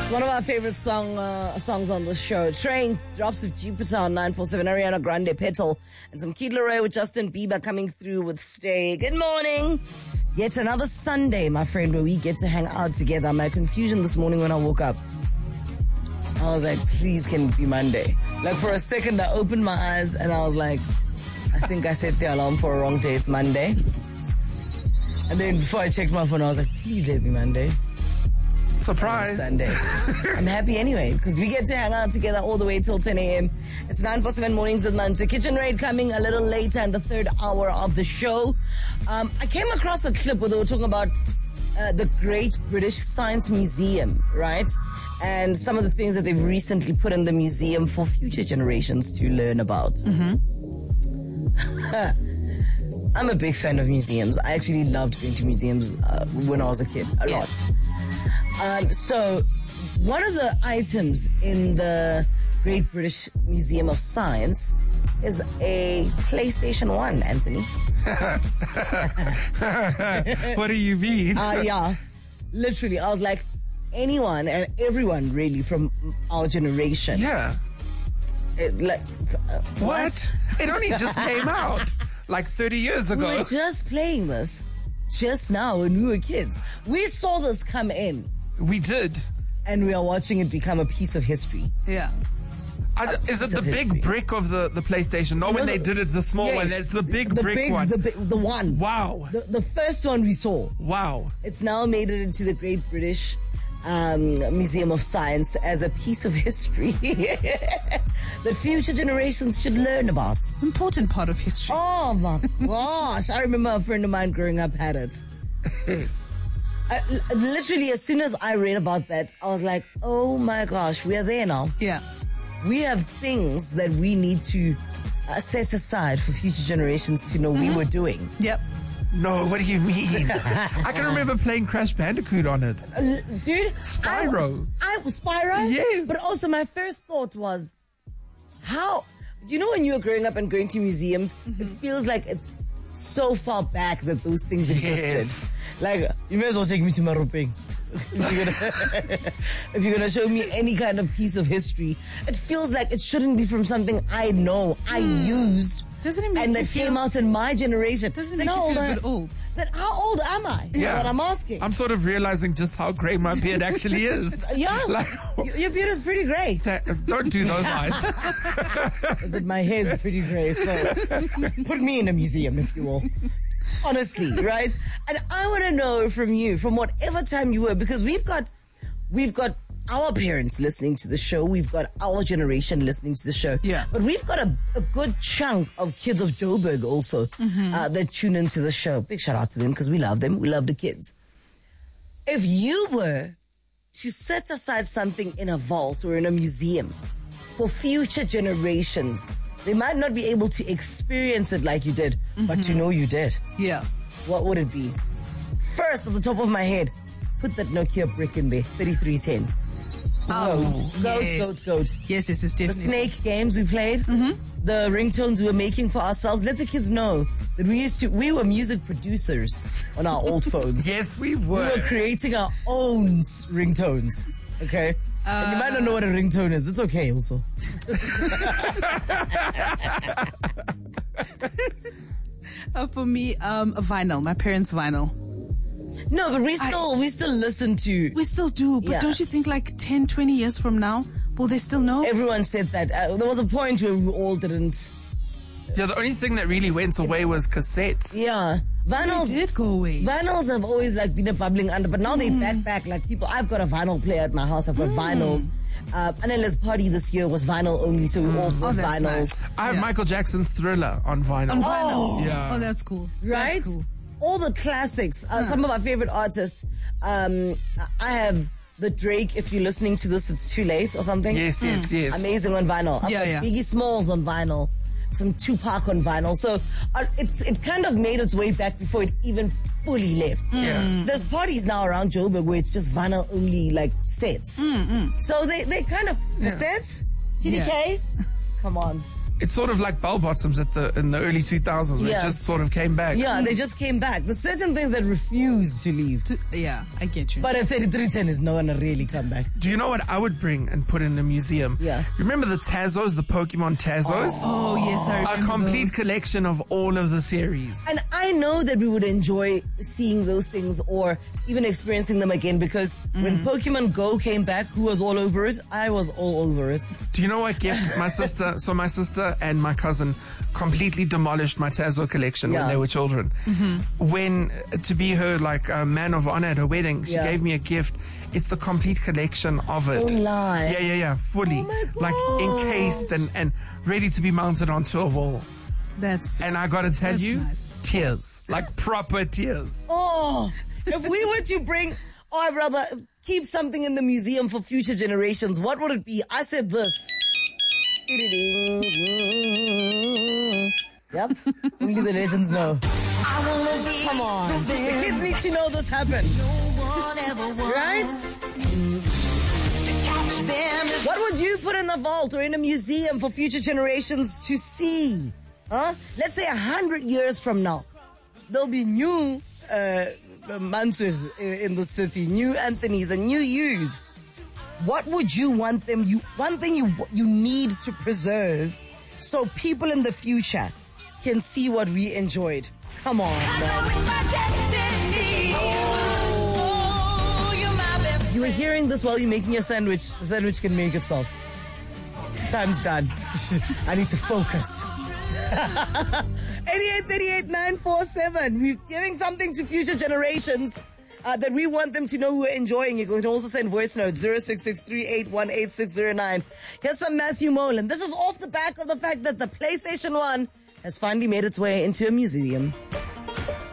One of our favorite songs on the show. Train drops with Jupiter on 947. Ariana Grande, Petal, and some Kid Laroi with Justin Bieber coming through with Stay. Good morning. Yet another Sunday, my friend, where we get to hang out together. My confusion this morning when I woke up, I was like, please can it be Monday? Like for a second, I opened my eyes and I was like, I think I set the alarm for a wrong day. It's Monday. And then before I checked my phone, I was like, please let it be Monday. Surprise. Sunday. I'm happy anyway, because we get to hang out together all the way till 10 a.m. It's 947 Mornings with Mantu. Kitchen Raid coming a little later in the third hour of the show. I came across a clip where they were talking about the Great British Science Museum, right? And some of the things that they've recently put in the museum for future generations to learn about. I'm a big fan of museums. I actually loved going to museums when I was a kid, a lot. So one of the items in the Great British Museum of Science is a PlayStation 1, Anthony. What do you mean? Yeah, literally. I was like, anyone and everyone really from our generation. Yeah. What? It only just came out like 30 years ago. We were just playing this just now when we were kids. We saw this come in. We did. And we are watching it become a piece of history. Yeah. Is it the big brick of the PlayStation? Not when they did it, the small one. It's the big brick one. The one. Wow. The first one we saw. Wow. It's now made it into the Great British Museum of Science as a piece of history that future generations should learn about. Important part of history. Oh my gosh. I remember a friend of mine growing up had it. Literally, as soon as I read about that, I was like, oh my gosh, we are there now. Yeah. We have things that we need to set aside for future generations to know we were doing. Yep. No, what do you mean? I can remember playing Crash Bandicoot on it. Dude. Spyro. Spyro? Yes. But also my first thought was, how... You know when you were growing up and going to museums, it feels like it's so far back that those things existed. Yes. Like, you may as well take me to Maropeng. If you're gonna show me any kind of piece of history, it feels like it shouldn't be from something I know, I used, doesn't it make and that came out in my generation. Doesn't it make you feel a bit old? Then how old am I? Yeah. What I'm asking. I'm sort of realizing just how grey my beard actually is. Yeah, like, your beard is pretty grey. Don't do those eyes. But my hair is pretty grey, so put me in a museum, if you will. Honestly, right? And I want to know from you, from whatever time you were, because we've got our parents listening to the show. We've got our generation listening to the show. Yeah. But we've got a good chunk of kids of Joburg also that tune into the show. Big shout out to them because we love them. We love the kids. If you were to set aside something in a vault or in a museum for future generations, they might not be able to experience it like you did, but to know you did. Yeah. What would it be? First, at the top of my head, put that Nokia brick in there, 3310. Goat. Yes, definitely. The snake games we played, the ringtones we were making for ourselves. Let the kids know that we were music producers on our old phones. Yes, we were. We were creating our own ringtones. Okay? And you might not know what a ringtone is. It's okay also. For me, a vinyl. My parents' vinyl. No, but we still listen to... We still do, but don't you think like 10, 20 years from now, will they still know? Everyone said that. There was a point where we all didn't... Yeah, the only thing that really went away was cassettes. Yeah. Vinyls did go away. Vinyls have always like been a bubbling under, but now they back like people. I've got a vinyl player at my house. I've got vinyls. Anela's party this year was vinyl only, so we all bought vinyls. Nice. I have Michael Jackson's Thriller on vinyl. On vinyl. Yeah. Oh, that's cool. Right? That's cool. All the classics. Some of my favorite artists. I have the Drake, If You're Listening to This, It's Too Late or something. Yes. Amazing on vinyl. I've got Biggie Smalls on vinyl. Some Tupac on vinyl. So it kind of made its way back before it even fully left. Yeah. There's parties now around Joburg where it's just vinyl only like sets. So they kind of... Cassettes? CDK? Come on. It's sort of like bell bottoms in the early 2000s, where it just sort of came back. Yeah, they just came back. There's certain things that refuse to leave. Yeah, I get you. But at 3310 is not gonna really come back. Do you know what I would bring and put in the museum? Yeah. Remember the Tazos, the Pokemon Tazos? Oh, yes, I remember A complete those. collection of all of the series. And I know that we would enjoy seeing those things or even experiencing them again, because when Pokemon Go came back, who was all over it? I was all over it. Do you know what gift my sister and my cousin completely demolished my Tazo collection when they were children. When, to be her like man of honor at her wedding, she gave me a gift. It's the complete collection of it. Don't lie. Yeah, fully. Oh my God. Like encased and ready to be mounted onto a wall. And I gotta tell you, nice. tears. Like proper tears. Oh, if we were to bring, oh brother, keep something in the museum for future generations, what would it be? I said this. Yep, only the legends know. Come on, the kids need to know this happened. Right? What would you put in the vault or in a museum for future generations to see? Huh? Let's say 100 years from now, there'll be new Manswes in the city, new Anthonys and new yous. What would you want them? One thing you need to preserve so people in the future can see what we enjoyed. Come on, man. You were hearing this while you're making your sandwich. The sandwich can make itself. Time's done. I need to focus. 8838-947. We're giving something to future generations that we want them to know who are enjoying. You can also send voice notes 0663818609. Here's some Matthew Molan. This is off the back of the fact that the PlayStation 1 has finally made its way into a museum.